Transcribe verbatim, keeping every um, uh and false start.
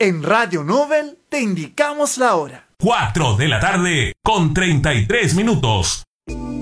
En Radio Nobel te indicamos la hora. cuatro de la tarde con treinta y tres minutos.